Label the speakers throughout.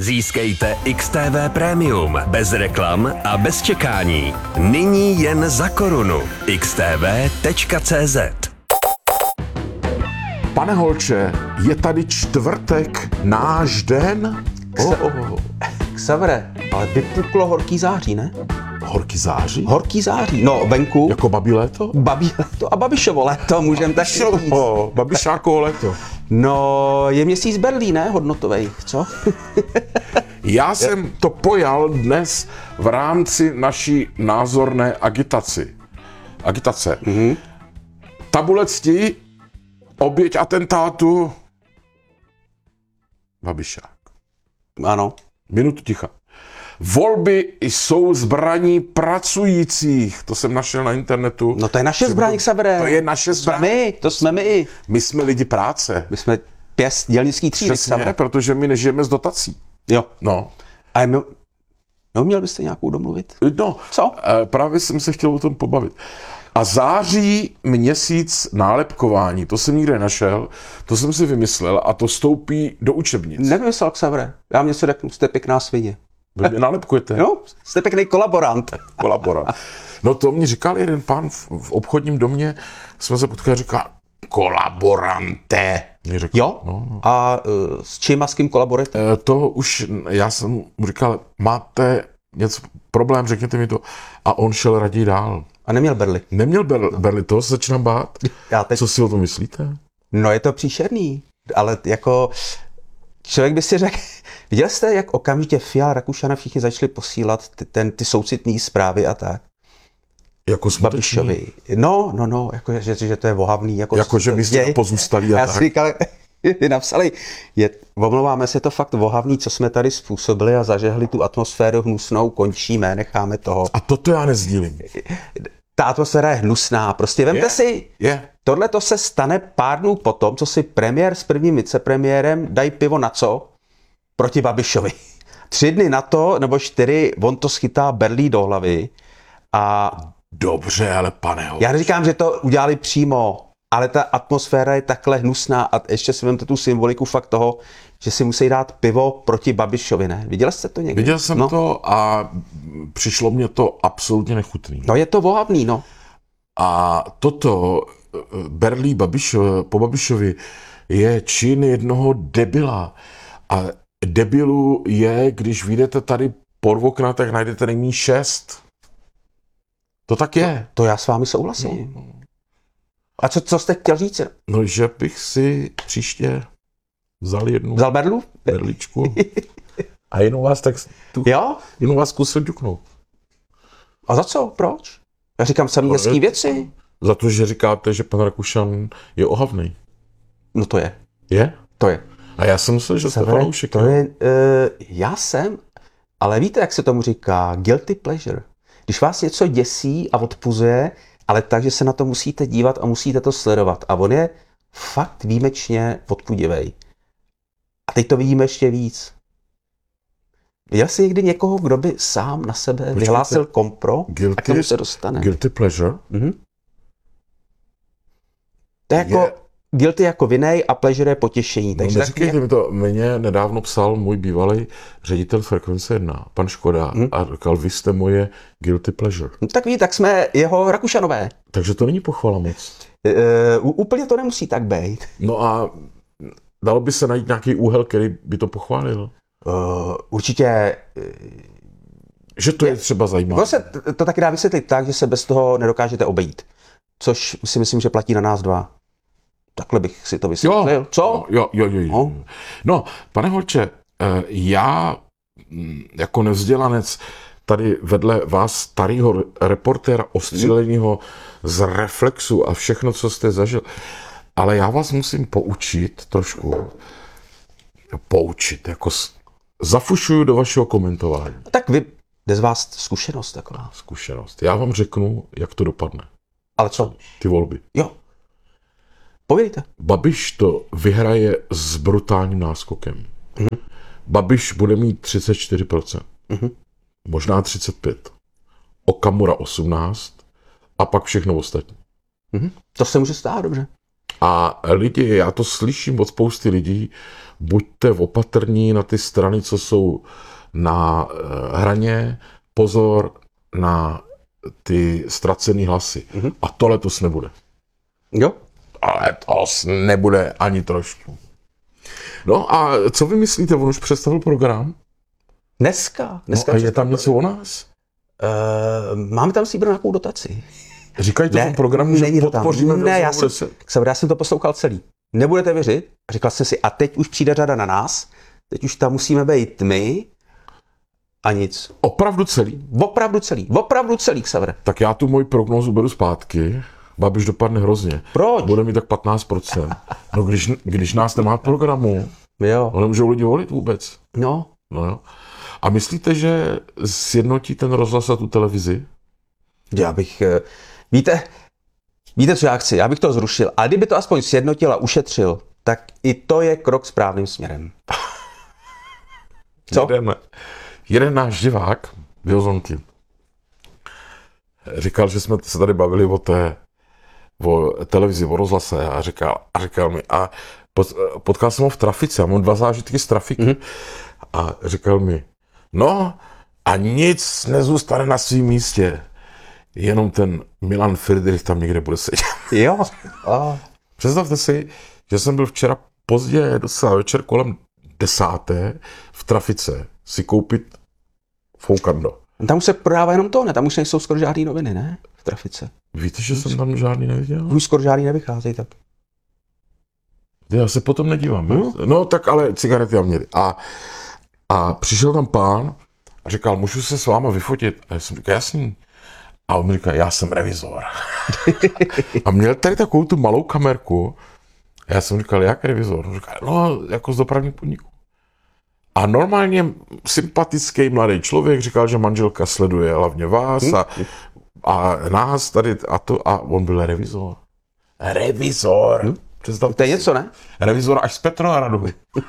Speaker 1: Získejte XTV Premium bez reklam a bez čekání. Nyní jen za korunu. xtv.cz.
Speaker 2: Pane Holče, je tady čtvrtek, náš den?
Speaker 3: Xavere, ale vypuklo horký září, ne?
Speaker 2: Horký září?
Speaker 3: Horký září, no venku.
Speaker 2: Jako babí léto?
Speaker 3: Babí léto a Babišovo léto, můžeme tak říct.
Speaker 2: Babišákovo léto.
Speaker 3: No, je měsíc Berlín, ne? Hodnotovej, co?
Speaker 2: Já jsem to pojal dnes v rámci naší názorné agitace. Tabule cti, oběť atentátu, Babišák.
Speaker 3: Ano.
Speaker 2: Minutu ticha. Volby jsou zbraní pracujících. To jsem našel na internetu.
Speaker 3: No to je naše zbraň, Xavere.
Speaker 2: To je naše zbraň.
Speaker 3: To jsme my.
Speaker 2: My jsme lidi práce.
Speaker 3: My jsme pěst dělnický třídy,
Speaker 2: Přesně, protože my nežijeme z dotací.
Speaker 3: Jo.
Speaker 2: No.
Speaker 3: A neuměl byste nějakou domluvit?
Speaker 2: No.
Speaker 3: Co?
Speaker 2: Právě jsem se chtěl o tom pobavit. A září měsíc nálepkování, to jsem nikde našel, to jsem si vymyslel a to stoupí do učebnic.
Speaker 3: Nevymyslel, Xavere. Já mě se řeknu, jste pěkná svině.
Speaker 2: Vy mě nálepkujete?
Speaker 3: Jo, jste pěkný kolaborant.
Speaker 2: No to mi říkal jeden pán v obchodním domě, jsme se potkali a říkal, kolaborante.
Speaker 3: Jo?
Speaker 2: No.
Speaker 3: A s čím a s kým kolaborujete?
Speaker 2: To už, já jsem mu říkal, máte něco, problém, řekněte mi to. A on šel raději dál.
Speaker 3: A neměl berli?
Speaker 2: Neměl berli, toho se začínám bát. Co si o tom myslíte?
Speaker 3: No je to příšerný, ale jako člověk by si řekl, viděli jste, jak okamžitě Fiala, Rakušan a všichni začali posílat ty soucitné zprávy a tak?
Speaker 2: Jako
Speaker 3: Babišovi. No, jako, že to je vohavný.
Speaker 2: Jako že myslí pozůstalí a
Speaker 3: já
Speaker 2: tak.
Speaker 3: Si říkal, napsali, omlouváme se, to fakt vohavný, co jsme tady způsobili a zažehli tu atmosféru hnusnou, končíme, necháme toho.
Speaker 2: A toto já nezdílím.
Speaker 3: Ta atmosféra je hnusná, prostě vemte si, tohle to se stane pár dnů potom, co si premiér s prvním vicepremiérem dají pivo na co? Proti Babišovi. 3 dny na to, nebo 4, on to schytá berlí do hlavy a...
Speaker 2: Dobře, ale pane Holč.
Speaker 3: Já neříkám, že to udělali přímo, ale ta atmosféra je takhle hnusná a ještě si vemte tu symboliku fakt toho, že si musí dát pivo proti Babišovi, ne? Viděli jste to někdy?
Speaker 2: Viděl jsem to a přišlo mě to absolutně nechutný.
Speaker 3: No je to vohavný, no.
Speaker 2: A toto berlí po Babišovi je čin jednoho debila. A debilu je, když vyjdete tady pod okna, tak najdete nejméně 6. To tak je.
Speaker 3: To já s vámi souhlasím. No. A co jste chtěl říct?
Speaker 2: No, že bych si příště vzal
Speaker 3: berlu?
Speaker 2: Berličku a jenom vás jenom vás zkusil ťuknout.
Speaker 3: A za co? Proč? Já říkám samý hezký věci.
Speaker 2: Za to, že říkáte, že pan Rakušan je ohavnej.
Speaker 3: No to je.
Speaker 2: Je?
Speaker 3: To je.
Speaker 2: A já jsem myslel, že jste fanoušek.
Speaker 3: To je, já jsem, ale víte, jak se tomu říká? Guilty pleasure. Když vás něco děsí a odpuzuje, ale tak, že se na to musíte dívat a musíte to sledovat. A on je fakt výjimečně odpudivej. A teď to vidíme ještě víc. Viděl jsi někdy někoho, kdo by sám na sebe vyhlásil kompro a k tomu se dostane?
Speaker 2: Guilty pleasure?
Speaker 3: Mhm. To je jako guilty jako vinej a pleasure je potěšení.
Speaker 2: Takže neříkejte mi to, mě nedávno psal můj bývalý ředitel Frekvence 1, pan Škoda, a říkal, vy jste moje guilty pleasure.
Speaker 3: No tak tak jsme jeho Rakušanové.
Speaker 2: Takže to není pochvala moc.
Speaker 3: Úplně to nemusí tak být.
Speaker 2: No a dalo by se najít nějaký úhel, který by to pochválil?
Speaker 3: Určitě.
Speaker 2: Že to je třeba zajímavé.
Speaker 3: To taky dá vysvětlit tak, že se bez toho nedokážete obejít. Což si myslím, že platí na nás dva. Takhle bych si to vysvětlil. Co?
Speaker 2: Jo. No, pane Holče, já jako nevzdělanec tady vedle vás starého reportéra ostříleného z Reflexu a všechno, co jste zažil, ale já vás musím poučit trošku. Jako zafušuju do vašeho komentování.
Speaker 3: Tak jde z vás zkušenost taková.
Speaker 2: Zkušenost. Já vám řeknu, jak to dopadne.
Speaker 3: Ale co?
Speaker 2: Ty volby.
Speaker 3: Jo. Povědějte.
Speaker 2: Babiš to vyhraje s brutálním náskokem. Babiš bude mít 34%. Možná 35%. Okamura 18% a pak všechno ostatní.
Speaker 3: To se může stát, dobře.
Speaker 2: A lidi, já to slyším od spousty lidí, buďte opatrní na ty strany, co jsou na hraně, pozor na ty ztracený hlasy. A to letos nebude.
Speaker 3: Jo?
Speaker 2: Ale letos nebude ani trošku. No a co vy myslíte, on už představil program?
Speaker 3: Dneska
Speaker 2: No a je tam něco o nás?
Speaker 3: Máme tam slíbenou nějakou dotaci.
Speaker 2: Říkají to v tom programu, že
Speaker 3: není to tam.
Speaker 2: podpoříme
Speaker 3: Ne, já jsem to poslouchal celý. Nebudete věřit? Říkal jsem si, a teď už přijde řada na nás, teď už tam musíme být my a nic.
Speaker 2: Opravdu celý?
Speaker 3: Opravdu celý, Xavere.
Speaker 2: Tak já tu moji prognózu beru zpátky. Babiš dopadne hrozně.
Speaker 3: Proč?
Speaker 2: Bude mít tak 15%. No když nás nemá v programu,
Speaker 3: Jo.
Speaker 2: no nemůžou lidi volit vůbec.
Speaker 3: No.
Speaker 2: No jo. A myslíte, že sjednotí ten rozhlas a tu televizi?
Speaker 3: Já bych, víte, co já chci? Já bych to zrušil. A kdyby to aspoň sjednotil a ušetřil, tak i to je krok správným směrem. Co?
Speaker 2: Jeden náš divák, Vyozonky, říkal, že jsme se tady bavili o televizi, o rozhlase a říkal mi, a potkal jsem ho v trafice, a mám 2 zážitky z trafiky. A říkal mi, no a nic nezůstane na svém místě, jenom ten Milan Friedrich tam někde bude sedět.
Speaker 3: Jo.
Speaker 2: Představte si, že jsem byl včera pozdě, docela večer kolem 10. v trafice si koupit foukando.
Speaker 3: Tam už se prodává jenom to, ne? Tam už nejsou skoro žádný noviny, ne? V trafice.
Speaker 2: Víte, že jsem tam žádný neviděl?
Speaker 3: Už skoro žádný nevycházejí, tak.
Speaker 2: Já se potom nedívám. No tak ale cigarety já měli. A přišel tam pán a říkal, můžu se s váma vyfotit? A já jsem říkal, jasný. A on mi říkal, já jsem revizor. A měl tady takovou tu malou kamerku. A já jsem říkal, jak revizor? On říkal, no jako z dopravních podniků. A normálně sympatický mladý člověk říkal, že manželka sleduje hlavně vás a nás tady a on byl revizor. Revizor.
Speaker 3: To je něco, ne?
Speaker 2: Revizor až z Petrohradu.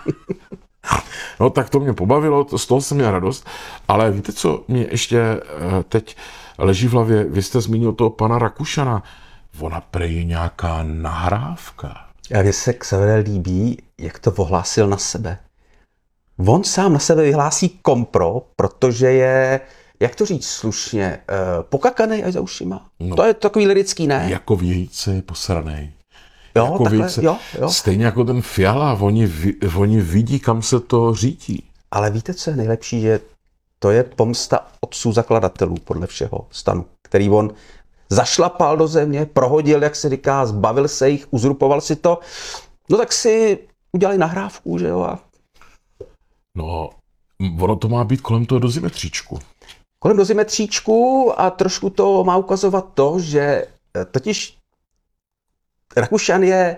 Speaker 2: No tak to mě pobavilo, z toho jsem měl radost, ale víte, co mě ještě teď leží v hlavě? Vy jste zmínil toho pana Rakušana. Ona prej nějaká nahrávka.
Speaker 3: A mně se Xavere líbí, jak to ohlásil na sebe. On sám na sebe vyhlásí kompro, protože je, jak to říct slušně, pokakanej až za ušima. No, to je takový lirický, ne?
Speaker 2: Jako vějíce posranej.
Speaker 3: Jo,
Speaker 2: jako
Speaker 3: takhle,
Speaker 2: vějíce,
Speaker 3: jo.
Speaker 2: Stejně jako ten Fiala, oni vidí, kam se to řítí.
Speaker 3: Ale víte, co je nejlepší, že to je pomsta otců zakladatelů podle všeho stanu, který on zašlapal do země, prohodil, jak se říká, zbavil se jich, uzurpoval si to. No tak si udělali nahrávku, že jo?
Speaker 2: No, ono to má být kolem toho dozimetříčku.
Speaker 3: Kolem dozimetříčku a trošku to má ukazovat to, že totiž Rakušan je,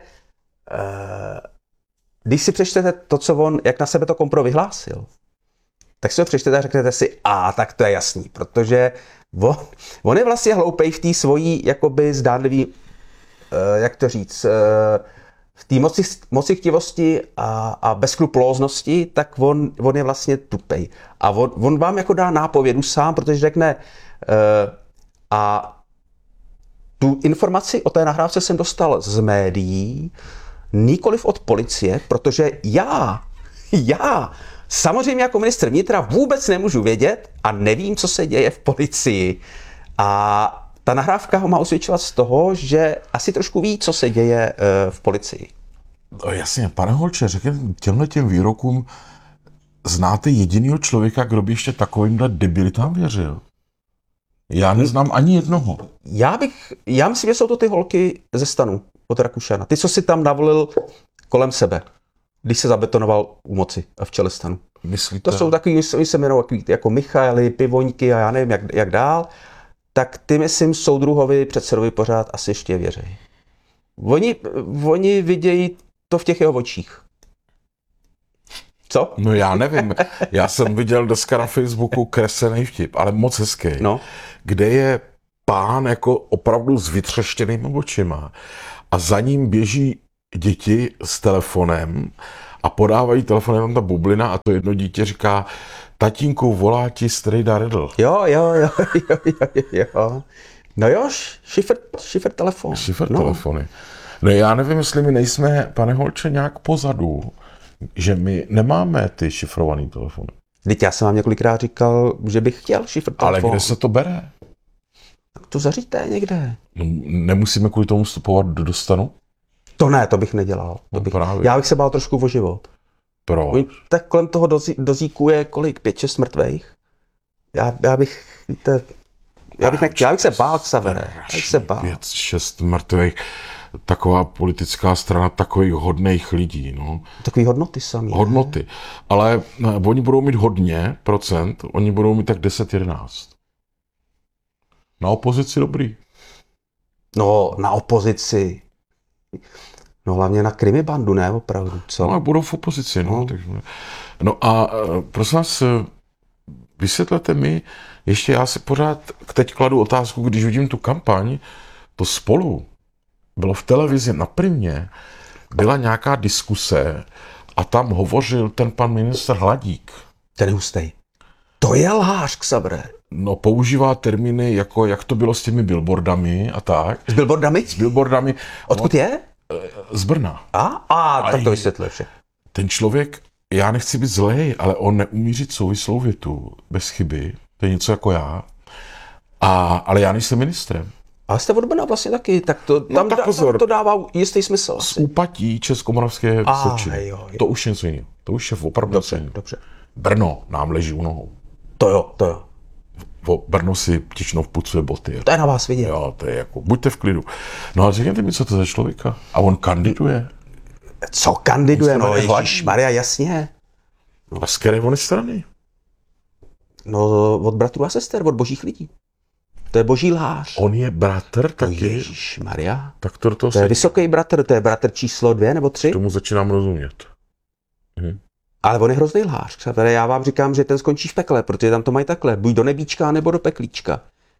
Speaker 3: když si přečtete to, co on, jak na sebe to kompro vyhlásil, tak si ho přečtete a řeknete si, tak to je jasný, protože on je vlastně hloupej v té svojí, jakoby zdánlivý, jak to říct, v té moci chtivosti a bezskrupulóznosti, tak on je vlastně tupej. A on vám jako dá nápovědu sám, protože řekne, a tu informaci o té nahrávce jsem dostal z médií, nikoliv od policie, protože já samozřejmě jako ministr vnitra vůbec nemůžu vědět a nevím, co se děje v policii. A ta nahrávka ho má osvědčovat z toho, že asi trošku ví, co se děje v policii.
Speaker 2: No jasně, pane Holče, řekněme těm výrokům, znáte jedinýho člověka, kdo by ještě takovýmhle debilitám věřil? Já neznám ani jednoho.
Speaker 3: Já myslím, že jsou to ty holky ze stanu od Rakušana. Ty, co si tam navolil kolem sebe, když se zabetonoval u moci a v čele stanu.
Speaker 2: Myslíte?
Speaker 3: To jsou takový, se jmenují jako Michaely, Pivoňky a já nevím, jak dál. Tak ty, myslím, soudruhovi, předsedovi pořád asi ještě věří. Oni vidějí to v těch jeho očích. Co?
Speaker 2: No já nevím. Já jsem viděl dneska na Facebooku kreslený vtip, ale moc hezký.
Speaker 3: No.
Speaker 2: Kde je pán jako opravdu s vytřeštěnými očima a za ním běží děti s telefonem a podávají telefon, jenom ta bublina a to jedno dítě říká, tatínku, volá ti strejda Redl.
Speaker 3: Jo. No jo, šifr telefon.
Speaker 2: Šifr
Speaker 3: no.
Speaker 2: telefony. No já nevím, jestli my nejsme, pane Holče, nějak pozadu, že my nemáme ty šifrovaný telefony.
Speaker 3: Teď já jsem vám několikrát říkal, že bych chtěl šifr telefonu.
Speaker 2: Ale kde se to bere?
Speaker 3: Tak to zaříďte někde.
Speaker 2: No, nemusíme kvůli tomu vstupovat do dostanu?
Speaker 3: To ne, to bych nedělal. Já bych se bál trošku o život.
Speaker 2: Proč?
Speaker 3: Tak kolem toho dozíku je kolik? 5-6 mrtvejch? Já bych, víte, já bych se bál, Xavere. Já bych se bál.
Speaker 2: 5-6 mrtvých. Taková politická strana takových hodných lidí. No.
Speaker 3: Takový hodnoty samý.
Speaker 2: Hodnoty. Ale oni budou mít hodně procent, oni budou mít tak 10-11. Na opozici dobrý.
Speaker 3: No, na opozici. No hlavně na krimibandu, ne opravdu, co?
Speaker 2: No a budou v opozici, no. No a prosím vás, vysvětlete mi, ještě já si pořád teď kladu otázku, když vidím tu kampaň, to Spolu bylo v televizi na Primě, byla nějaká diskuse a tam hovořil ten pan ministr Hladík.
Speaker 3: Ten hustej. To je lhář, Xavere.
Speaker 2: No, používá termíny jako, jak to bylo s těmi billboardami a tak.
Speaker 3: S billboardami?
Speaker 2: S billboardami.
Speaker 3: Odkud je?
Speaker 2: Z Brna.
Speaker 3: Tak to vysvětluje vše.
Speaker 2: Ten člověk, já nechci být zlej, ale on neumí říct souvislou větu bez chyby. To je něco jako já. Ale já nejsem ministrem.
Speaker 3: Ale jste od Brna vlastně taky, tak to, tam to dává jistý smysl.
Speaker 2: Z Úpatí Českomoravské Vysočiny. To už je něco jiného. To už je opravdu něco jiného.
Speaker 3: Dobře.
Speaker 2: Brno nám leží u nohou.
Speaker 3: To jo.
Speaker 2: Brno si Tišnov pucuje boty.
Speaker 3: To je na vás vidět.
Speaker 2: Jo, to je jako, buďte v klidu. No a řekněte mi, co to za člověka? A on kandiduje?
Speaker 3: Co kandiduje? No ježišmarja, jasně.
Speaker 2: A z které on je strany?
Speaker 3: No od bratrů a sester, od božích lidí. To je boží lhář.
Speaker 2: On je bratr taky?
Speaker 3: Ježišmarja.
Speaker 2: Tak to
Speaker 3: je vysoký bratr, to je bratr číslo 2 nebo 3.
Speaker 2: Tomu začínám rozumět.
Speaker 3: Ale on je hrozný lhář. Já vám říkám, že ten skončí v pekle, protože tam to mají takhle. Buď do nebíčka, nebo do peklíčka.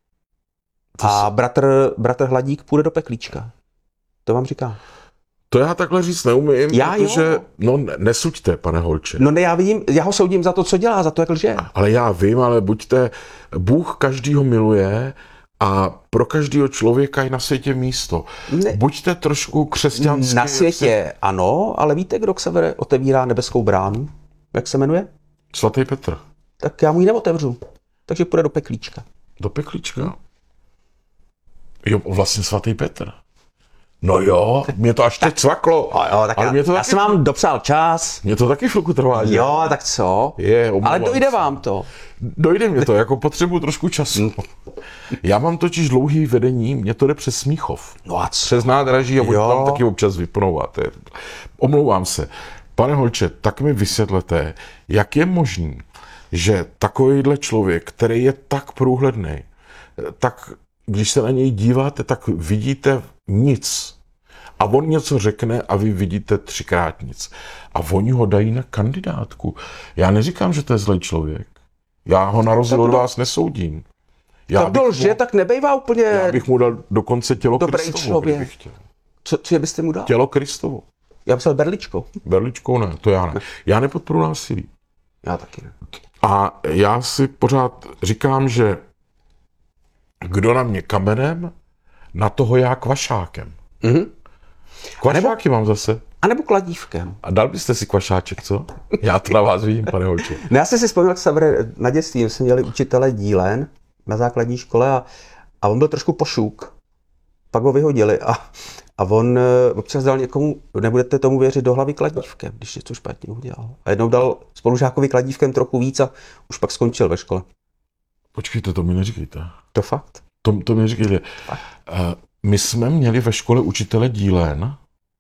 Speaker 3: A bratr Hladík půjde do peklíčka. To vám říkám.
Speaker 2: To já takhle říct neumím, protože... No nesuďte, pane Holče.
Speaker 3: No ne, já ho soudím za to, co dělá, za to, jak lže.
Speaker 2: Ale já vím, ale buďte... Bůh každýho miluje a pro každého člověka je na světě místo. Ne. Buďte trošku křesťanský.
Speaker 3: Na světě ano, ale víte, kdo Xavere otevírá nebeskou bránu? Jak se jmenuje?
Speaker 2: Svatý Petr.
Speaker 3: Tak já mu ji neotevřu. Takže půjde do peklíčka.
Speaker 2: Do peklíčka? Jo, vlastně svatý Petr. No jo, mě to až teď cvaklo.
Speaker 3: Jo, tak já jsem vám dopsal čas.
Speaker 2: Mě to taky chvilku trvá.
Speaker 3: Jo, tak co? Ale dojde vám to.
Speaker 2: Dojde mě to, jako potřebuji trošku času. Já mám totiž dlouhý vedení, mě to jde přes Smíchov.
Speaker 3: No a co?
Speaker 2: Přes nádraží a oni tam taky občas vypnou. Omlouvám se. Pane Holče, tak mi vysvětlete, jak je možný, že takovýhle člověk, který je tak průhledný, tak když se na něj díváte, tak vidíte nic. A on něco řekne a vy vidíte 3krát nic. A oni ho dají na kandidátku. Já neříkám, že to je zlej člověk. Já ho na rozdíl od vás nesoudím.
Speaker 3: Tak nebejvá úplně...
Speaker 2: Já bych mu dal dokonce tělo Kristovo, kdybych chtěl.
Speaker 3: Co byste mu dal?
Speaker 2: Tělo Kristovo.
Speaker 3: Já myslel berličkou.
Speaker 2: Berličkou ne, to já ne. Já nepodporuji násilí.
Speaker 3: Já taky ne.
Speaker 2: A já si pořád říkám, že kdo na mě kamenem, na toho já kvašákem. Kvašáky mám zase.
Speaker 3: A nebo kladívkem.
Speaker 2: A dal byste si kvašáček, co? Já to na vás vidím, pane Holče.
Speaker 3: No já jsem si vzpomněl, Xavere, na dětství jsme měli učitele dílen na základní škole a on byl trošku pošuk. Pak ho vyhodili a on občas dal někomu, nebudete tomu věřit, do hlavy kladívkem, když něco špatně udělal. A jednou dal spolužákovi kladívkem trochu víc a už pak skončil ve škole.
Speaker 2: Počkejte, to mi neříkejte.
Speaker 3: To fakt?
Speaker 2: To mi neříkejte. My jsme měli ve škole učitele dílen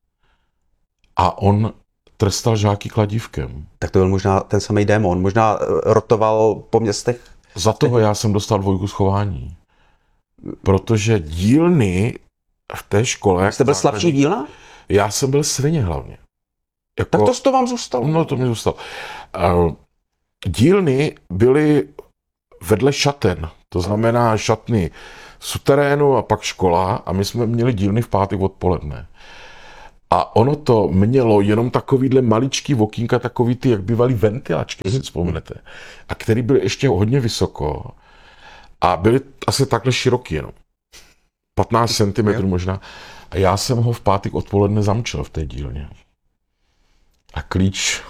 Speaker 2: a on trestal žáky kladívkem.
Speaker 3: Tak to byl možná ten samý démon, možná rotoval po městech.
Speaker 2: Za toho já jsem dostal 2 schování. Protože dílny v té škole...
Speaker 3: Jste byl slabší dílna?
Speaker 2: Já jsem byl svině hlavně.
Speaker 3: Tak to vám zůstalo?
Speaker 2: No, to mi zůstalo. Dílny byly vedle šaten. To znamená šatny suterénu a pak škola a my jsme měli dílny v pátek odpoledne. A ono to mělo jenom takovýhle maličký okýnka, takový ty, jak bývaly ventilačky, si vzpomenete. A který byl ještě hodně vysoko a byly asi takhle široký jenom. 15 cm možná. A já jsem ho v pátek odpoledne zamčil v té dílně. A klíč.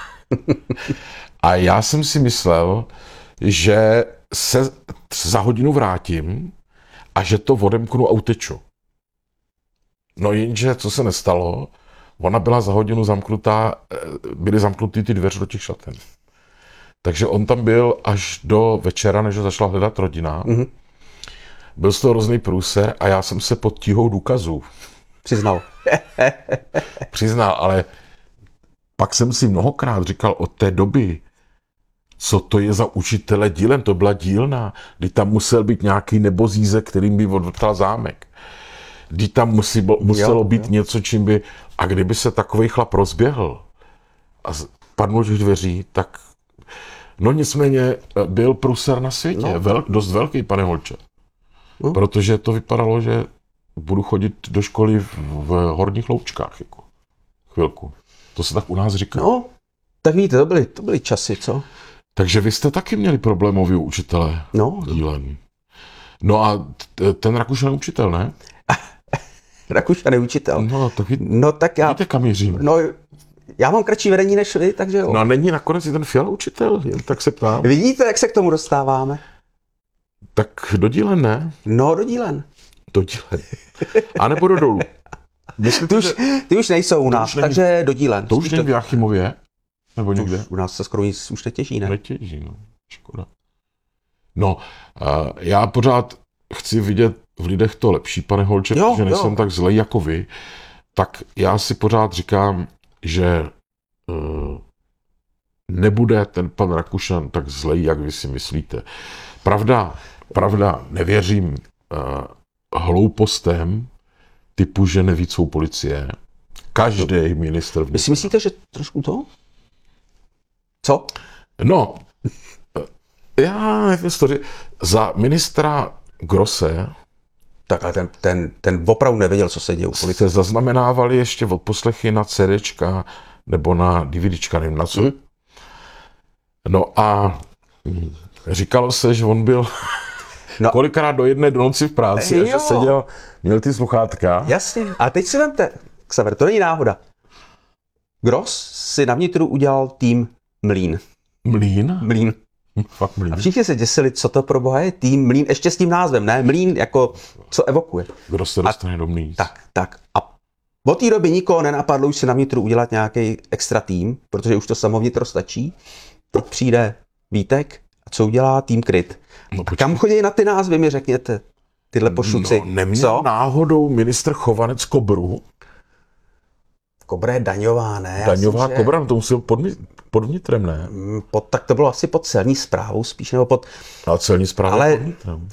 Speaker 2: A já jsem si myslel, že se za hodinu vrátím a že to odemknu a uteču. No jenže, co se nestalo, ona byla za hodinu zamknutá, byly zamknuty ty dveře do těch šaten. Takže on tam byl až do večera, než ho začala hledat rodina. Mm-hmm. Byl z toho hrozný průser a já jsem se pod tíhou důkazů přiznal, ale pak jsem si mnohokrát říkal od té doby, co to je za učitele dílen, to byla dílna, kdy tam musel být nějaký nebozízek, kterým by odvrtal zámek. Kdy tam muselo být něco, čím by... A kdyby se takovej chlap rozběhl a padnul těch dveří, tak... No nicméně byl průser na světě, dost velký, pane Holče. Protože to vypadalo, že budu chodit do školy v Horních Loučkách, jako chvilku. To se tak u nás říká.
Speaker 3: No, tak víte, to byly časy, co?
Speaker 2: Takže vy jste taky měli problémový učitele dílen. No a ten Rakušan je učitel, ne?
Speaker 3: Rakušan je učitel.
Speaker 2: No tak já... Víte, kam mířím?
Speaker 3: No, já mám kratší vedení než vy, takže jo.
Speaker 2: No a není nakonec i ten Fiala učitel, jen tak se ptám.
Speaker 3: Vidíte, jak se k tomu dostáváme?
Speaker 2: Tak do dílen, ne?
Speaker 3: No, do dílen.
Speaker 2: Do dílen. A nebo do dolů.
Speaker 3: Ty už nejsou u nás, takže do dílen.
Speaker 2: To už není v Jáchymově? Nebo někde?
Speaker 3: U nás se skoro nic už netěží, ne?
Speaker 2: Netěží, no. Škoda. No, já pořád chci vidět v lidech to lepší, pane Holče, že nejsem tak zlej jako vy. Tak já si pořád říkám, že nebude ten pan Rakušan tak zlej, jak vy si myslíte. Pravda, nevěřím hloupostem typu, že neví, co policie. Každý ministr...
Speaker 3: Vy si myslíte, že trošku to? Co?
Speaker 2: No, já nevím, za ministra Grosse...
Speaker 3: Tak ale ten opravdu nevěděl, co se děje u policie.
Speaker 2: Jste zaznamenávali ještě odposlechy na CDčka nebo na DVDčka, nevím na co. No a říkalo se, že on byl kolikrát do jedné do noci v práci a že seděl, měl ty sluchátka.
Speaker 3: Jasně, a teď si vemte, Xaver, to není náhoda. Gross si na vnitru udělal tým Mlýn.
Speaker 2: Mlýn? Fakt Mlýn.
Speaker 3: A všichni se děsili, co to pro boha je tým Mlýn, ještě s tím názvem, ne? Mlýn jako, co evokuje.
Speaker 2: Kdo se dostane do Mlýn.
Speaker 3: Tak. A od té doby nikoho nenapadlo už si na vnitru udělat nějaký extra tým, protože už to samo vnitro stačí. Teď přijde Vítek a co udělá tým Kryt. No, a kam chodí na ty názvy, mi řekněte, tyhle pošuci.
Speaker 2: No, neměl náhodou ministr Chovanec Kobru?
Speaker 3: Kobra je daňová, ne?
Speaker 2: Daňová Kobra, to musel pod vnitrem, ne?
Speaker 3: Tak to bylo asi pod celní správou spíš, nebo pod...
Speaker 2: Ale celní správa pod vnitrem.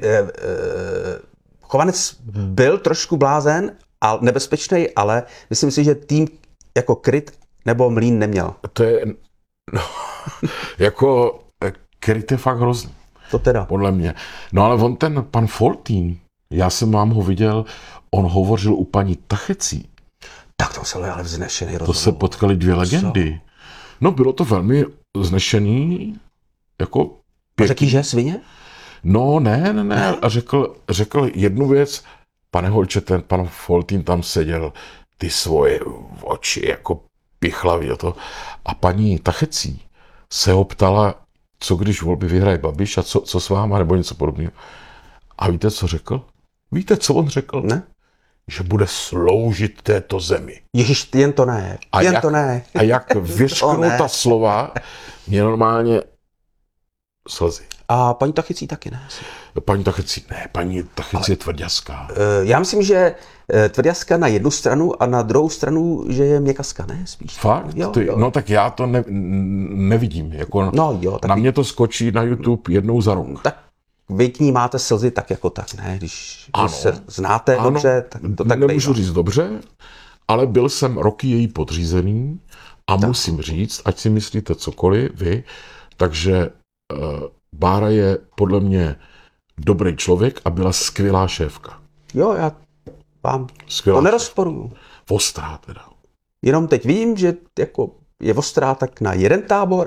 Speaker 3: Chovanec byl trošku blázen a nebezpečný, ale myslím si, že tým jako Kryt nebo Mlýn neměl.
Speaker 2: To je... No, jako Kryt je fakt hrozný.
Speaker 3: To teda.
Speaker 2: Podle mě. No ale on ten pan Foltín, já jsem vám ho viděl, on hovořil u paní Tachecí.
Speaker 3: Tak to se ale vznešený rozhovor.
Speaker 2: To se potkali dvě legendy. No bylo to velmi vznešený, jako...
Speaker 3: Řekl jí, že je svině?
Speaker 2: No ne. A řekl jednu věc, pane Holče, ten pan Foltín tam seděl, ty svoje oči jako pichlavý a to. A paní Tachecí se ho ptala, co když volby vyhraje Babiš a co s váma, nebo něco podobného. A víte, co řekl? Víte, co on řekl?
Speaker 3: Ne.
Speaker 2: Že bude sloužit této zemi.
Speaker 3: Ježiš, jen to ne.
Speaker 2: A jak vyřknul ta slova, mě normálně slzy.
Speaker 3: A paní Tachecí taky ne?
Speaker 2: Paní Tachecí je tvrďaská.
Speaker 3: Já myslím, že tvrďaska na jednu stranu a na druhou stranu, že je měkaska, ne? Spíš.
Speaker 2: Fakt? Jo. No tak já to nevidím. Jako na mě to skočí na YouTube jednou za rok.
Speaker 3: Tak vy k ní máte slzy tak jako tak, ne? Když se znáte dobře, tak to tak
Speaker 2: nemůžu říct dobře, ale byl jsem roky její podřízený a musím říct, ať si myslíte cokoliv vy, takže Bára je podle mě dobrý člověk a byla skvělá šéfka.
Speaker 3: Jo, já vám to nerozporuju.
Speaker 2: Ostrá teda.
Speaker 3: Jenom teď vím, že jako je ostrá tak na jeden tábor a na tak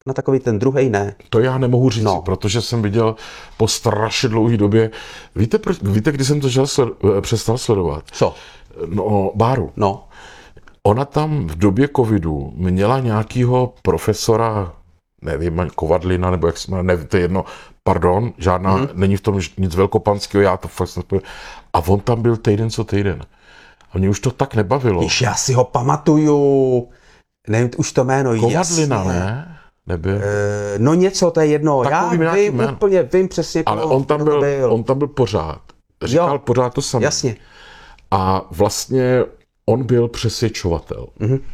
Speaker 3: na takový ten druhej ne.
Speaker 2: To já nemohu říct,
Speaker 3: No.
Speaker 2: protože jsem viděl po strašně dlouhé době. Víte, kdy jsem to přestal sledovat?
Speaker 3: Co?
Speaker 2: No, Báru.
Speaker 3: No.
Speaker 2: Ona tam v době covidu měla nějakého profesora, nevím, Kovadlina, nebo jak se jmenuje, nevím, to je jedno, pardon, žádná, není v tom nic velkopanského, já to fakt nespojím. A on tam byl týden co týden. A mě už to tak nebavilo.
Speaker 3: Víš, já si ho pamatuju. Nevím už to jméno.
Speaker 2: Kovadlina,
Speaker 3: jasně.
Speaker 2: ne? Nebyl.
Speaker 3: No něco, to je jedno.
Speaker 2: Takový
Speaker 3: Já
Speaker 2: nějaký
Speaker 3: vím
Speaker 2: jméno.
Speaker 3: úplně, vím přesně,
Speaker 2: Ale
Speaker 3: koho
Speaker 2: on tam byl pořád. Říkal pořád to samé.
Speaker 3: Jasně.
Speaker 2: A vlastně on byl přesvědčovatel.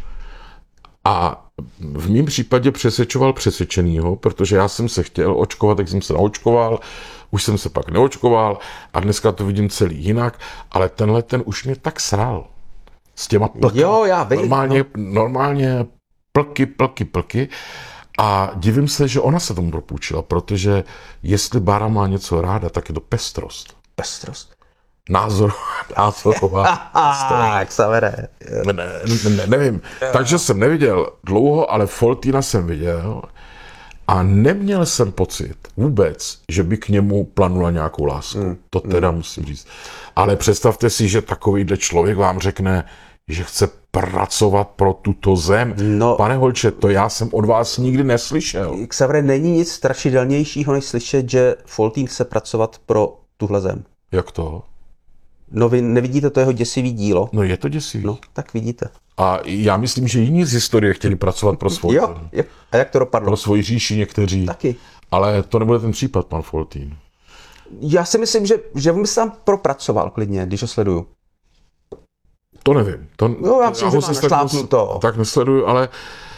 Speaker 2: A v mém případě přesvědčoval přesvědčenýho, protože já jsem se chtěl očkovat, tak jsem se naočkoval, už jsem se pak neočkoval a dneska to vidím celý jinak, ale tenhle ten už mě tak sral. S těma plky.
Speaker 3: Jo, já vím.
Speaker 2: Normálně plky. A divím se, že ona se tomu propůjčila, protože jestli Bára má něco ráda, tak je to pestrost.
Speaker 3: Pestrost.
Speaker 2: Názorová.
Speaker 3: Jak se vede.
Speaker 2: Nevím. Takže jsem neviděl dlouho, ale Foltýna jsem viděl a neměl jsem pocit vůbec, že by k němu planula nějakou lásku. To teda musím říct. Ale představte si, že takovýhle člověk vám řekne, že chce pracovat pro tuto zem.
Speaker 3: No.
Speaker 2: Pane Holče, to já jsem od vás nikdy neslyšel.
Speaker 3: Xavere, není nic strašidelnějšího, než slyšet, že Foltín chce pracovat pro tuhle zem.
Speaker 2: Jak to?
Speaker 3: No vy nevidíte to jeho děsivý dílo?
Speaker 2: No je to děsivý.
Speaker 3: No, tak vidíte.
Speaker 2: A já myslím, že jiní z historie chtěli pracovat pro svou
Speaker 3: Jo. A jak to dopadlo?
Speaker 2: pro svoji říši někteří.
Speaker 3: Taky.
Speaker 2: Ale to nebude ten případ, pan Foltín.
Speaker 3: Já si myslím, že on by se tam propracoval klidně, když ho sleduju.
Speaker 2: To nevím.
Speaker 3: No, já myslím, že
Speaker 2: ho
Speaker 3: má
Speaker 2: zase
Speaker 3: našlápnuto.
Speaker 2: tak nesleduju, ale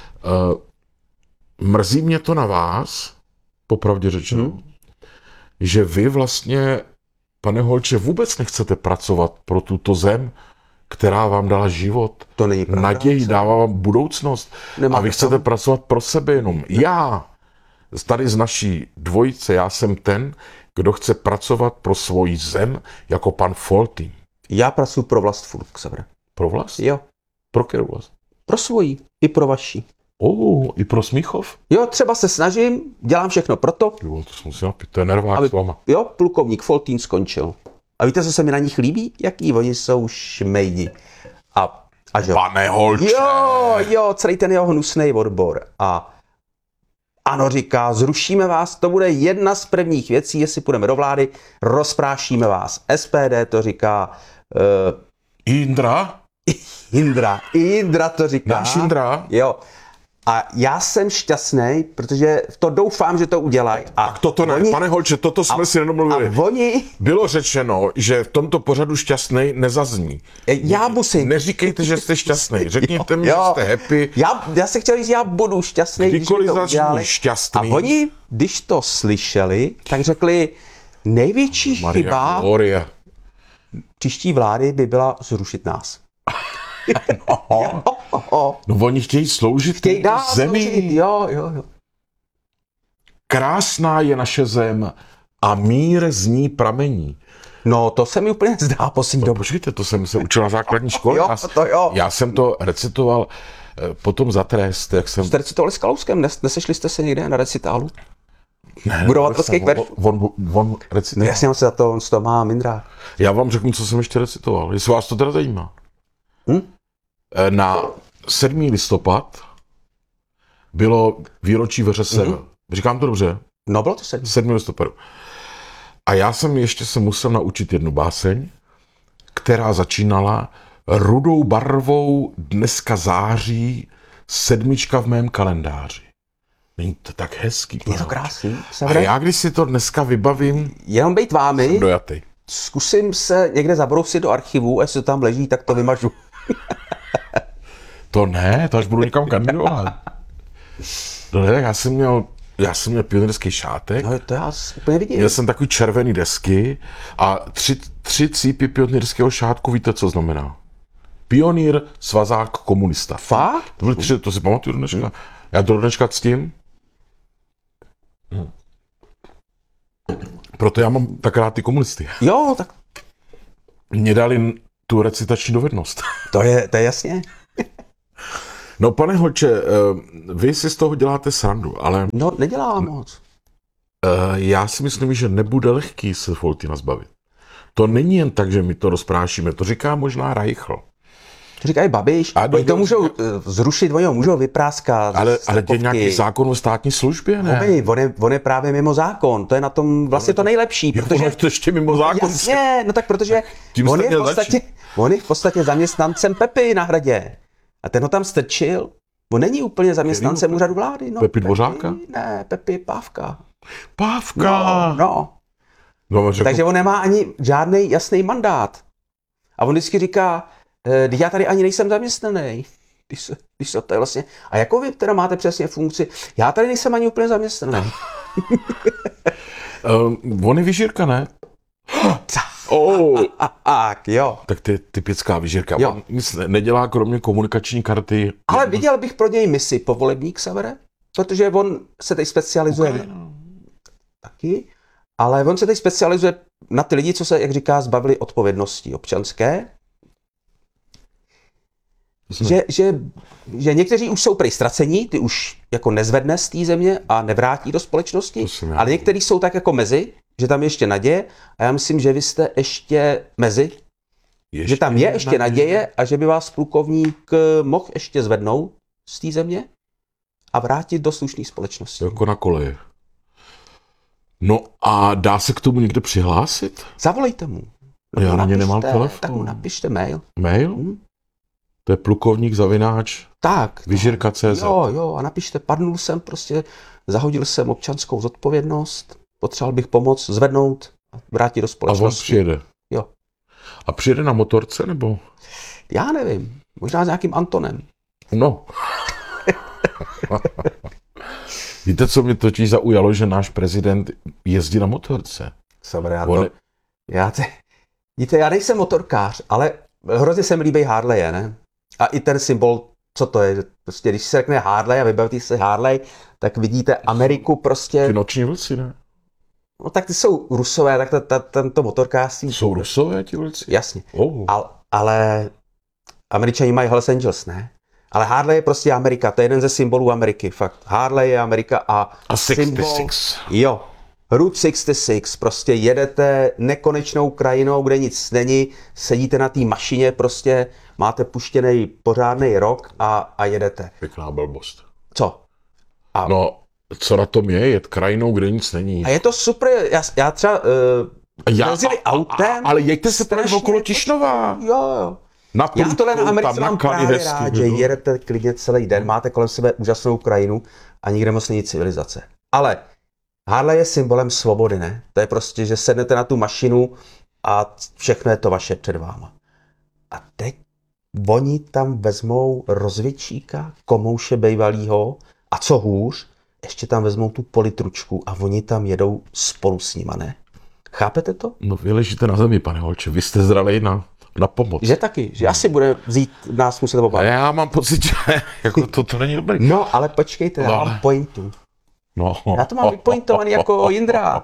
Speaker 2: mrzí mě to na vás, popravdě řečeno, že vy vlastně, pane Holče, vůbec nechcete pracovat pro tuto zem, která vám dala život,
Speaker 3: To není pravda.
Speaker 2: naději, dává vám budoucnost.
Speaker 3: Nemáte
Speaker 2: A vy chcete pracovat pro sebe jenom. Já, tady z naší dvojice, já jsem ten, kdo chce pracovat pro svoji zem jako pan Foltín.
Speaker 3: Já pracuji pro vlast furt, Xavere.
Speaker 2: Pro vlast?
Speaker 3: Jo.
Speaker 2: Pro kterou vlast?
Speaker 3: Pro svoji. I pro vaši.
Speaker 2: I pro Smíchov?
Speaker 3: Jo, třeba se snažím, dělám všechno proto,
Speaker 2: Jo, to jsem si napít, to je nervák s váma.
Speaker 3: jo, plukovník Foltín skončil. A víte, co se mi na nich líbí? Jaký oni jsou šmejdi. A že...
Speaker 2: Pane Holče!
Speaker 3: Jo, celý ten jeho hnusný odbor. A ano, říká, zrušíme vás, to bude jedna z prvních věcí, jestli půjdeme do vlády, rozprášíme vás. SPD to říká,
Speaker 2: Indra?
Speaker 3: Indra to říká.
Speaker 2: Náš Indra?
Speaker 3: Jo. A já jsem šťastný, protože to doufám, že to udělají. A
Speaker 2: Toto ne, pane Holče, toto jsme si nedomluvili.
Speaker 3: A oni...
Speaker 2: Bylo řečeno, že v tomto pořadu šťastný nezazní.
Speaker 3: Já musím...
Speaker 2: Neříkejte, že jste šťastný. Řekněte mi, že jste happy.
Speaker 3: Já se chtěl říct, já budu šťastný,
Speaker 2: Kdykoliv
Speaker 3: když mi to
Speaker 2: zazní
Speaker 3: udělali.
Speaker 2: šťastný.
Speaker 3: A oni, když to slyšeli, tak řekli, největší chyba
Speaker 2: Gloria.
Speaker 3: příští vlády by byla zrušit nás.
Speaker 2: No oni chtějí sloužit
Speaker 3: Chtějí dál
Speaker 2: zemi.
Speaker 3: sloužit, jo.
Speaker 2: Krásná je naše zem a mír z ní pramení.
Speaker 3: No, to se mi úplně zdá poslední dobu.
Speaker 2: Počkejte, to jsem se učil na základní škole.
Speaker 3: Jo, to jo.
Speaker 2: Já jsem to recitoval potom za trest, jak jsem...
Speaker 3: Jste recitovali s Kalouskem? Nesešli jste se někde na recitálu?
Speaker 2: Ne,
Speaker 3: Budovatelských veršů?
Speaker 2: On recitoval.
Speaker 3: No jasně, on se za to, on to má Mindra.
Speaker 2: Já vám řeknu, co jsem ještě recitoval, jestli vás to teda zajímá. Na 7. listopad bylo výročí VŘSR. Říkám to dobře?
Speaker 3: No, bylo to 7.
Speaker 2: 7. listopadu. A já jsem ještě se musel naučit jednu báseň, která začínala rudou barvou dneska září 7 v mém kalendáři. Není to tak hezký?
Speaker 3: Je to krásný.
Speaker 2: A já, když si to dneska vybavím,
Speaker 3: Jenom bejt vámi,
Speaker 2: dojatý.
Speaker 3: zkusím se někde zabrousit do archivu, jestli to tam leží, tak to vymažu.
Speaker 2: To ne, to až budu někam kandidovat. No ne, já jsem měl pionýrský šátek,
Speaker 3: No to já úplně vidím.
Speaker 2: měl jsem takový červený desky a tři cípy pionýrského šátku, víte, co znamená? Pionýr, svazák, komunista.
Speaker 3: Fakt?
Speaker 2: To byly 3, to si pamatuju do dneška. Já do dneška ctím. Proto já mám tak rád ty komunisty.
Speaker 3: Jo, tak
Speaker 2: Mě dali tu recitační dovednost.
Speaker 3: to je jasně.
Speaker 2: No pane Hoče, vy si z toho děláte srandu, ale
Speaker 3: No, nedělá moc.
Speaker 2: já si myslím, že nebude lehký se Foltyna zbavit. To není jen tak, že my to rozprášíme, to říká možná Reichl.
Speaker 3: To říkají Babiš,
Speaker 2: A
Speaker 3: oni to můžou zrušit, oni ho můžou vypráskat.
Speaker 2: Ale je nějaký zákon o státní službě, ne?
Speaker 3: On je právě mimo zákon, to je na tom vlastně to nejlepší,
Speaker 2: Protože je to ještě mimo zákon.
Speaker 3: Jasně, no tak protože
Speaker 2: Tím
Speaker 3: on
Speaker 2: jste
Speaker 3: je,
Speaker 2: měl
Speaker 3: on je v podstatě zaměstnancem Pepy na Hradě. A ten ho tam strčil. On není úplně zaměstnancem úřadu vlády. No,
Speaker 2: Pepi Dvořáka?
Speaker 3: Ne, Pepy Pávka.
Speaker 2: Pávka!
Speaker 3: No. Takže on nemá ani žádný jasný mandát. A on vždycky říká, já tady ani nejsem zaměstnaný. Když se to je vlastně. A jakou vy teda máte přesně funkci? Já tady nejsem ani úplně zaměstnaný.
Speaker 2: On je vyžírka, ne?
Speaker 3: Jo.
Speaker 2: Tak to je typická vyžírka.
Speaker 3: Jo.
Speaker 2: On nic nedělá kromě komunikační karty.
Speaker 3: Ale viděl bych pro něj misi povolební Xavere, protože on se teď specializuje taky, ale on se teď specializuje na ty lidi, co se, jak říká, zbavili odpovědnosti občanské. Že někteří už jsou prej ztracení, ty už jako nezvedne z té země a nevrátí do společnosti, ale někteří jsou tak jako mezi, že tam je ještě naděje a já myslím, že vy jste ještě mezi, že tam je ještě naděje a že by vás plukovník mohl ještě zvednout z té země a vrátit do slušné společnosti.
Speaker 2: Jako na koleje. No a dá se k tomu někde přihlásit?
Speaker 3: Zavolejte mu.
Speaker 2: Já na ně nemám telefon.
Speaker 3: Tak mu napište mail.
Speaker 2: Mail? To je plukovník zavináč
Speaker 3: tak,
Speaker 2: vyžírka.cz.
Speaker 3: Jo, a napište, padnul jsem prostě, zahodil jsem občanskou zodpovědnost, potřeboval bych pomoc zvednout a vrátit do společnosti.
Speaker 2: A on přijede.
Speaker 3: Jo.
Speaker 2: A přijede na motorce, nebo?
Speaker 3: Já nevím, možná s nějakým Antonem.
Speaker 2: No. Víte, co mě totiž zaujalo, že náš prezident jezdí na motorce.
Speaker 3: Víte, já nejsem motorkář, ale hrozně se mi líbí Harley, ne? A i ten symbol, co to je? Prostě, když se řekne Harley a vybavíte se Harley, tak vidíte Ameriku prostě...
Speaker 2: Ty noční vlci, ne?
Speaker 3: No tak ty jsou Rusové, tak tento motorkářství...
Speaker 2: Jsou Rusové ti vlci?
Speaker 3: Jasně. Ale Američani mají Hells Angels, ne? Ale Harley je prostě Amerika, to je jeden ze symbolů Ameriky, fakt. Harley je Amerika a
Speaker 2: 66.
Speaker 3: Jo. Route 66, prostě jedete nekonečnou krajinou, kde nic není, sedíte na té mašině, prostě máte puštěný pořádný rok a jedete.
Speaker 2: Pěkná blbost.
Speaker 3: Co?
Speaker 2: No, co na tom je? Jet krajinou, kde nic není.
Speaker 3: A je to super, já třeba jezdili autem.
Speaker 2: Ale jeďte se tady okolo Tišnova.
Speaker 3: Jo. Já tohle na Americe mám právě rád, že jedete klidně celý den, máte kolem sebe úžasnou krajinu a nikde moc není civilizace. Ale Harley je symbolem svobody, ne? To je prostě, že sednete na tu mašinu a všechno je to vaše před váma. A teď oni tam vezmou rozvědčíka, komouše bejvalýho a co hůř, ještě tam vezmou tu politručku a oni tam jedou spolu s nima, ne? Chápete to?
Speaker 2: No vy ležíte na zemi, pane Holče, vy jste zralej na pomoc.
Speaker 3: Že taky, že asi bude vzít nás muset obávat.
Speaker 2: A já mám pocit, že jako to není dobrý.
Speaker 3: No, ale počkejte, já mám pointu.
Speaker 2: No.
Speaker 3: Já to mám vypointovaný jako Jindra.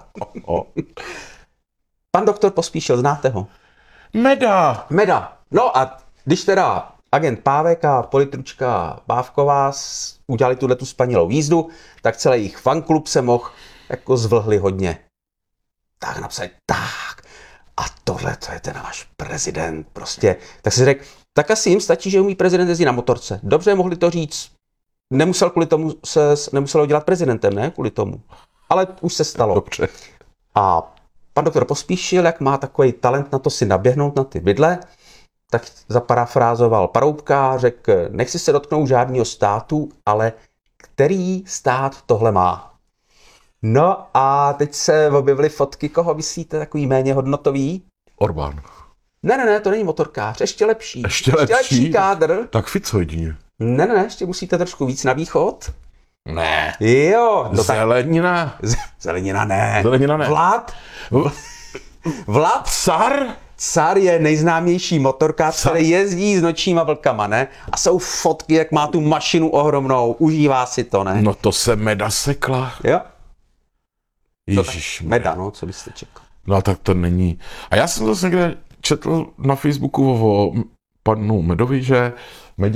Speaker 3: Pan doktor Pospíšil, znáte ho? Meda. No a když teda agent Pávek a politručka Bávková udělali tu spanilou jízdu, tak celý jejich fanklub se mohl jako zvlhli hodně. Tak napsali, tak. A tohle to je ten náš prezident prostě. Tak si řekl, tak asi jim stačí, že umí prezident jezdit na motorce. Dobře, mohli to říct. Nemusel ho dělat prezidentem, ne? Kvůli tomu. Ale už se stalo.
Speaker 2: Dobře.
Speaker 3: A pan doktor Pospíšil, jak má takový talent na to si naběhnout na ty vidle, tak zaparafrázoval Paroubka a řekl, nechci se dotknout žádného státu, ale který stát tohle má? No a teď se objevily fotky, koho myslíte, takový méně hodnotový?
Speaker 2: Orbán.
Speaker 3: Ne, to není motorkář, ještě lepší.
Speaker 2: Ještě lepší
Speaker 3: kádr.
Speaker 2: Tak Fico jedině.
Speaker 3: Ne, ještě musíte trošku víc na východ.
Speaker 2: Ne.
Speaker 3: Jo.
Speaker 2: Zelenina.
Speaker 3: Zelenina ne. Vlad. Car je nejznámější motorkář, který jezdí s nočníma vlkama, ne? A jsou fotky, jak má tu mašinu ohromnou, užívá si to, ne?
Speaker 2: No to se Meda sekla.
Speaker 3: Jo.
Speaker 2: Ježiš.
Speaker 3: Meda, no, co byste čekal.
Speaker 2: No tak to není. A já jsem zase někde četl na Facebooku o panu Medovi, že Medě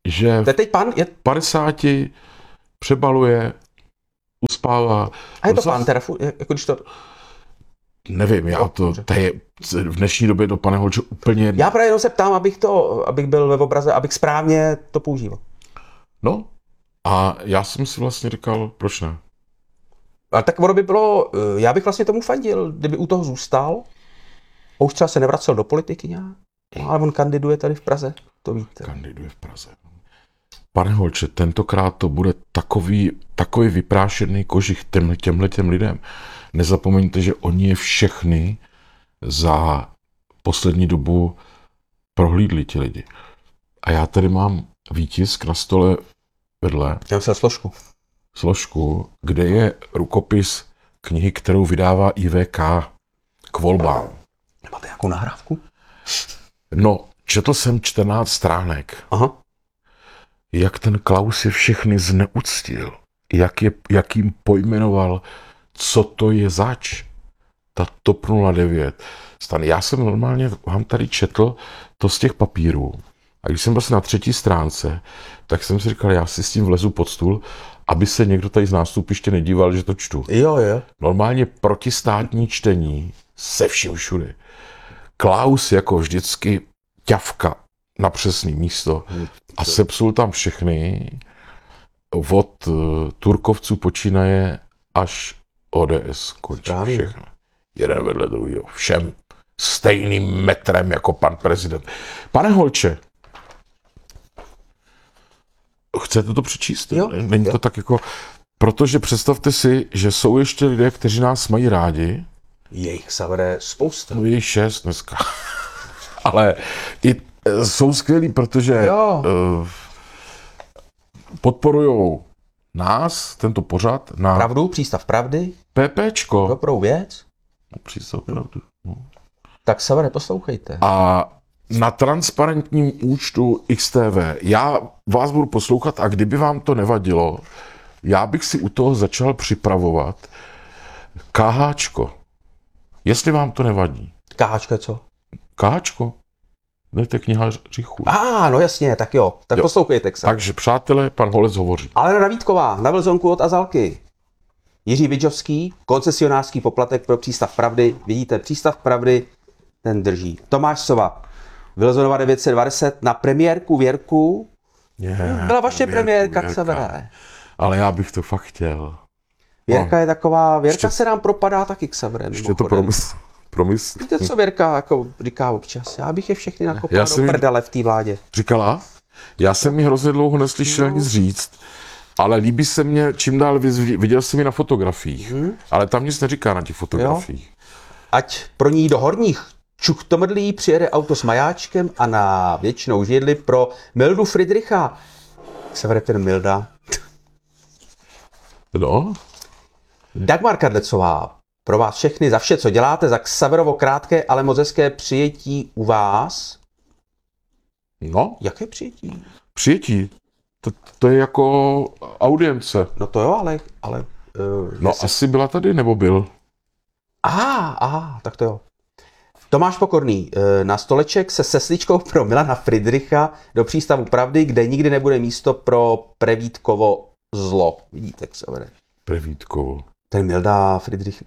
Speaker 2: že
Speaker 3: To je teď pan, je,
Speaker 2: 50 přebaluje, uspává.
Speaker 3: a je to
Speaker 2: No,
Speaker 3: pan, teda, jako když to...
Speaker 2: Nevím, to je v dnešní době to, pane Holče, úplně jedno.
Speaker 3: Já právě jenom se ptám, abych byl ve obraze, abych správně to používal.
Speaker 2: No, a já jsem si vlastně říkal, proč ne?
Speaker 3: Ale tak ono by bylo, já bych vlastně tomu fandil, kdyby u toho zůstal. A už třeba se nevracel do politiky nějak. No, ale on kandiduje tady v Praze, to víte.
Speaker 2: Kandiduje v Praze. Pane Holče, tentokrát to bude takový vyprášený kožich těmhletěm lidem. Nezapomeňte, že oni je všechny za poslední dobu prohlídli ti lidi. A já tady mám výtisk na stole vedle,
Speaker 3: Já jsem
Speaker 2: složku, kde je rukopis knihy, kterou vydává IVK k volbám.
Speaker 3: Máte nějakou nahrávku?
Speaker 2: No, četl jsem 14 stránek.
Speaker 3: Aha.
Speaker 2: Jak ten Klaus je všechny zneuctil. Jak jim pojmenoval, co to je zač. Ta TOP 09. Stan, já jsem normálně vám tady četl to z těch papírů. A když jsem byl na 3. stránce, tak jsem si říkal, já si s tím vlezu pod stůl, aby se někdo tady z nástupiště nedíval, že to čtu.
Speaker 3: Jo.
Speaker 2: Normálně protistátní čtení se vším všude. Klaus jako vždycky ťavka na přesný místo a sepsul tam všechny od Turkovců počínaje až ODS končí všechno. Jeden vedle druhého. Všem stejným metrem jako pan prezident. Pane Holče, chcete to přečíst?
Speaker 3: Jo.
Speaker 2: Není to tak jako... Protože představte si, že jsou ještě lidé, kteří nás mají rádi.
Speaker 3: Je jich Xavere spousta.
Speaker 2: No je 6 dneska. Ale i jsou skvělí, protože podporujou nás, tento pořad, na
Speaker 3: Pravdu, přístav pravdy,
Speaker 2: PPčko.
Speaker 3: dobrou věc.
Speaker 2: Přístav pravdy. No.
Speaker 3: Tak Xavere, poslouchejte.
Speaker 2: A na transparentním účtu XTV. Já vás budu poslouchat a kdyby vám to nevadilo, já bych si u toho začal připravovat KHčko. Jestli vám to nevadí.
Speaker 3: KHčko je co?
Speaker 2: KHčko? Ne, to je kniha Řichu.
Speaker 3: No jasně, tak jo. Tak poslouchejte, Xavere.
Speaker 2: Takže přátelé, pan Holec hovoří.
Speaker 3: Alena Vítková na Vlzonku od Azalky. Jiří Vidžovský, koncesionářský poplatek pro přístav pravdy. Vidíte, přístav pravdy, ten drží. Tomáš Sova, Vilzonova 920 na premiérku Věrku. Byla vaše premiérka, Xavere.
Speaker 2: Ale já bych to fakt chtěl.
Speaker 3: Věrka je taková, Věrka se nám propadá taky, Xavere.
Speaker 2: Ještě to promysl.
Speaker 3: Víte, co Věrka jako říká občas? Já bych je všechny nakopal do prdele v té vládě.
Speaker 2: Říkala? Já jsem mi hrozně dlouho neslyšel nic říct, ale líbí se mě čím dál víc, viděl jsem ji na fotografiích, ale tam nic neříká na těch fotografiích.
Speaker 3: Ať pro ní do horních Čuchtomrdlí přijede auto s majáčkem a na věčnou židli pro Mildu Friedricha. Xavere, ten Milda.
Speaker 2: No?
Speaker 3: Dagmar Kadlecová, pro vás všechny za vše, co děláte, za Xaverovo krátké, ale moc hezké přijetí u vás.
Speaker 2: No?
Speaker 3: Jaké přijetí?
Speaker 2: Přijetí. To je jako audience.
Speaker 3: No to jo, ale
Speaker 2: no asi byla tady, nebo byl?
Speaker 3: Tak to jo. Tomáš Pokorný, na stoleček se sesličkou pro Milana Friedricha do přístavu pravdy, kde nikdy nebude místo pro Prevítkovo zlo. Vidíte, Xavere.
Speaker 2: Prevítkovo.
Speaker 3: Ten Milda Friedrich,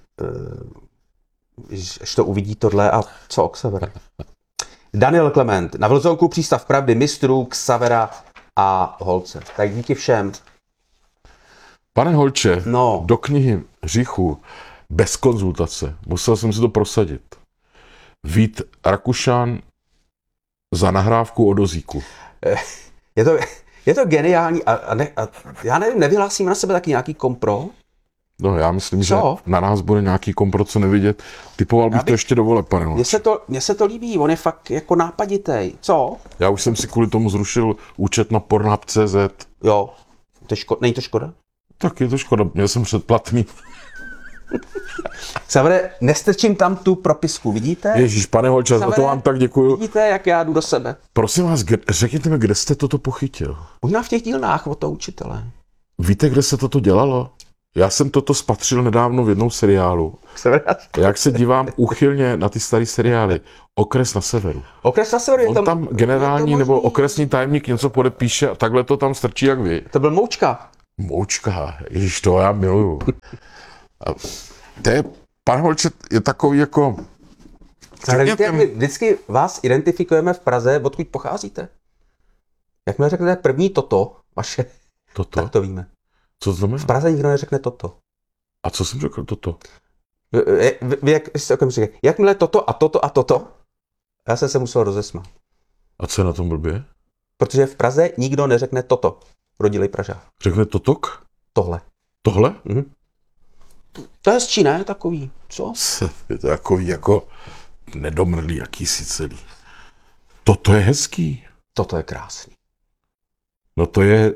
Speaker 3: až to uvidí tohle a co o Xavere. Daniel Klement, na Vlzonku přístav pravdy mistrů Xavera a Holce. Tak díky všem.
Speaker 2: Pane Holče, do knihy Řichu bez konzultace, musel jsem si to prosadit. Vít Rakušan za nahrávku o dozíku.
Speaker 3: Je to geniální a já nevím, nevyhlásím na sebe taky nějaký kompro?
Speaker 2: No já myslím, že na nás bude nějaký kompro, co nevidět. Typoval bych to ještě do voleb, pane Holče.
Speaker 3: Mně se to líbí, on je fakt jako nápaditej. Co?
Speaker 2: Já už jsem si kvůli tomu zrušil účet na Pornhub.cz.
Speaker 3: Jo, není to škoda?
Speaker 2: Tak je to škoda, měl jsem předplatný.
Speaker 3: Xavere, nestrčím tam tu propisku, vidíte?
Speaker 2: Ježíš, pane Holče, za to vám tak děkuju.
Speaker 3: Vidíte, jak já jdu do sebe.
Speaker 2: Prosím vás, řekněte mi, kde jste toto pochytil?
Speaker 3: Možná v těch dílnách od toho učitele.
Speaker 2: Víte, kde se toto dělalo? Já jsem toto spatřil nedávno v jednom seriálu. Jak se dívám úchylně na ty staré seriály. Okres na severu.
Speaker 3: Okres na severu je
Speaker 2: On tam generální nebo okresní tajemník něco podepíše a takhle to tam strčí jak vy.
Speaker 3: To byl Moučka.
Speaker 2: Moučka, ježiš, to já miluju. A to je, pane Holče, je takový jako...
Speaker 3: Víte, my vždycky vás identifikujeme v Praze, odkud pocházíte. Jakmile řeknete první toto, vaše,
Speaker 2: Toto?
Speaker 3: tak to víme.
Speaker 2: Co to znamená?
Speaker 3: V Praze nikdo neřekne toto.
Speaker 2: A co jsem řekl toto?
Speaker 3: Vy jak jste okamžitě jakmile toto a toto a toto, já jsem se musel rozesmát.
Speaker 2: A co je na tom blbě?
Speaker 3: Protože v Praze nikdo neřekne toto. Rodilej Pražák.
Speaker 2: Řekne totok?
Speaker 3: Tohle.
Speaker 2: Tohle?
Speaker 3: To je hezčí, ne? Takový. Co?
Speaker 2: Je to takový jako nedomrlý jakýsi celý. Toto je hezký.
Speaker 3: Toto je krásný.
Speaker 2: No to je,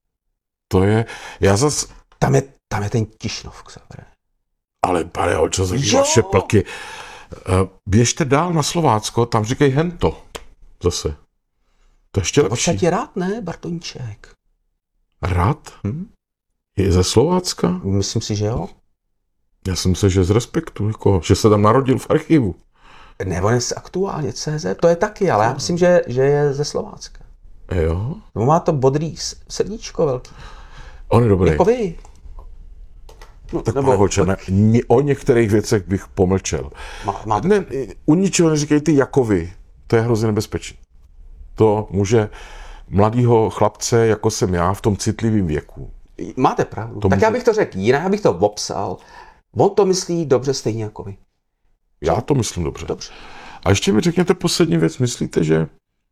Speaker 2: já zas,
Speaker 3: Tam je ten Tišnov k severu.
Speaker 2: ale pane Holčo, za
Speaker 3: Jo.
Speaker 2: vaše plky. Běžte dál na Slovácko, tam říkají hento. Zase. To je ještě
Speaker 3: V
Speaker 2: lepší.
Speaker 3: podstatě rád, ne, Bartoníček?
Speaker 2: Rád? Je ze Slovácka?
Speaker 3: Myslím si, že jo.
Speaker 2: Já jsem myslel, že z respektu, jako, že se tam narodil v archivu.
Speaker 3: Nebo je aktuálně CZ, to je taky, ale já myslím, že je ze Slovácka.
Speaker 2: Jo?
Speaker 3: Nebo má to bodrý srdíčko velký.
Speaker 2: On je dobrý.
Speaker 3: Jako vy. No,
Speaker 2: Tak pane Holče, o některých věcech bych pomlčel.
Speaker 3: má
Speaker 2: Ne, u ničeho neříkej ty jako vy. To je hrozně nebezpečné. To může mladýho chlapce, jako jsem já, v tom citlivém věku.
Speaker 3: Máte pravdu.
Speaker 2: To
Speaker 3: Tak
Speaker 2: může-
Speaker 3: já bych to řekl jinak, já bych to popsal. On to myslí dobře stejně jako vy.
Speaker 2: Já to myslím dobře.
Speaker 3: Dobře.
Speaker 2: A ještě mi řekněte poslední věc. Myslíte, že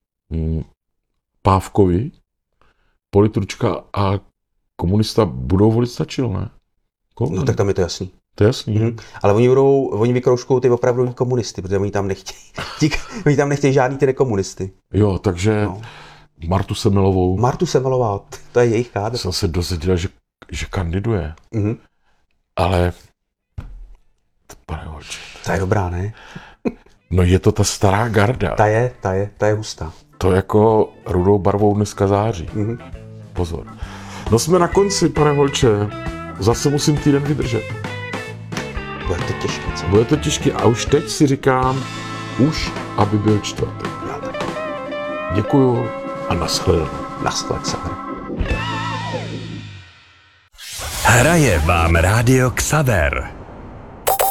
Speaker 2: Pávkovi, politručka a komunista budou volit stačil, ne?
Speaker 3: No tak tam je to jasný.
Speaker 2: To je jasný.
Speaker 3: Ale oni vykroužkují ty opravdový komunisty, protože oni tam nechtějí. Oni tam nechtějí žádný ty nekomunisty.
Speaker 2: Jo, takže Martu Semelovou
Speaker 3: Martu Semelová, to je jejich kádr.
Speaker 2: jsem se dozvěděl, že kandiduje.
Speaker 3: Mhm.
Speaker 2: Ale pane Holče,
Speaker 3: Ta je dobrá, ne?
Speaker 2: no je to ta stará garda.
Speaker 3: Ta je hustá.
Speaker 2: To jako rudou barvou dneska září. Pozor. No jsme na konci, pane Holče. Zase musím týden vydržet.
Speaker 3: Bude to těžké, co?
Speaker 2: Bude to těžké a už teď si říkám, už aby byl čtvrtek.
Speaker 3: Já tak.
Speaker 2: Děkuju a nashledanou.
Speaker 3: Naschle, Sever.
Speaker 1: Hraje vám Rádio Xaver.